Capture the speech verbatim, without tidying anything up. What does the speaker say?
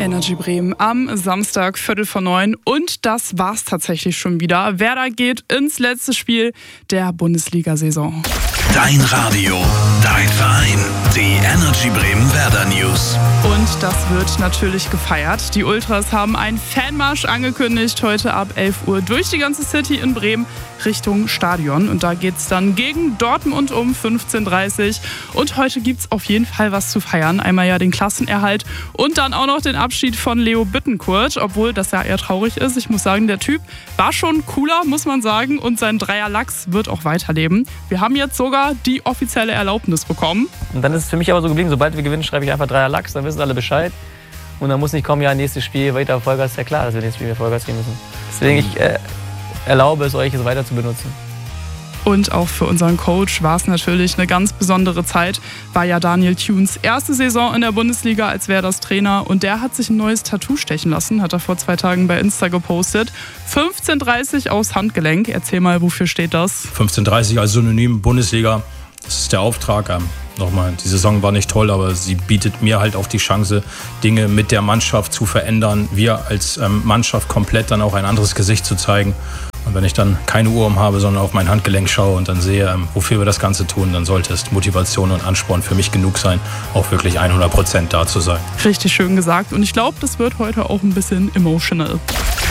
Energy Bremen am Samstag, Viertel vor neun. Und das war's tatsächlich schon wieder. Werder geht ins letzte Spiel der Bundesliga-Saison. Dein Radio, dein Verein, die Energy Bremen Werder News. Und das wird natürlich gefeiert. Die Ultras haben einen Fanmarsch angekündigt, heute ab elf Uhr durch die ganze City in Bremen Richtung Stadion. Und da geht's dann gegen Dortmund um fünfzehn Uhr dreißig. Und heute gibt's auf jeden Fall was zu feiern. Einmal ja den Klassenerhalt und dann auch noch den Abschied von Leo Bittencourt, obwohl das ja eher traurig ist. Ich muss sagen, der Typ war schon cooler, muss man sagen. Und sein Dreier Lachs wird auch weiterleben. Wir haben jetzt sogar die offizielle Erlaubnis bekommen. Und dann ist es für mich aber so geblieben, sobald wir gewinnen, schreibe ich einfach Dreier Lachs, dann wissen alle Bescheid. Und dann muss nicht kommen, ja, nächstes Spiel weiter Vollgas. Ist ja klar, dass wir nächstes Spiel Vollgas gehen müssen. Deswegen, ich äh, erlaube es euch, es weiter zu benutzen. Und auch für unseren Coach war es natürlich eine ganz besondere Zeit. War ja Daniel Thunes erste Saison in der Bundesliga als Werders Trainer. Und der hat sich ein neues Tattoo stechen lassen, hat er vor zwei Tagen bei Insta gepostet. fünfzehn Uhr dreißig aufs Handgelenk. Erzähl mal, wofür steht das? fünfzehn Uhr dreißig als Synonym Bundesliga. Das ist der Auftrag. Ähm, nochmal, die Saison war nicht toll, aber sie bietet mir halt auch die Chance, Dinge mit der Mannschaft zu verändern. Wir als ähm, Mannschaft komplett dann auch ein anderes Gesicht zu zeigen. Und wenn ich dann keine Uhr um habe, sondern auf mein Handgelenk schaue und dann sehe, ähm, wofür wir das Ganze tun, dann sollte es Motivation und Ansporn für mich genug sein, auch wirklich hundert Prozent da zu sein. Richtig schön gesagt. Und ich glaube, das wird heute auch ein bisschen emotional.